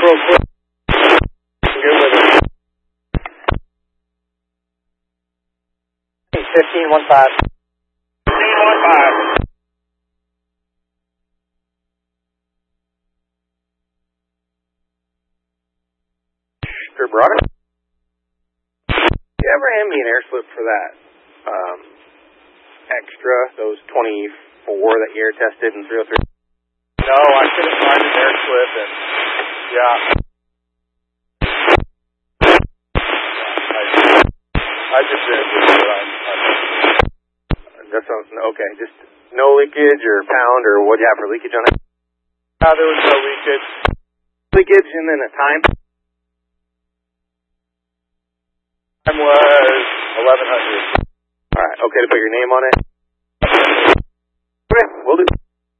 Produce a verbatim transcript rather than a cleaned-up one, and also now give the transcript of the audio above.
real quick. Good with it. fifteen one five. fifteen one five. Sure, brother. You ever hand me an air slip for that um, extra, those twenty-four that you air tested in three oh three? No, I couldn't find an air slip, and yeah. I, I just did it. That sounds okay. Just no leakage or pound or what do you have for leakage on it? Uh, there was no leakage. Leakage and then a time? Time was eleven hundred. Alright, okay to put your name on it?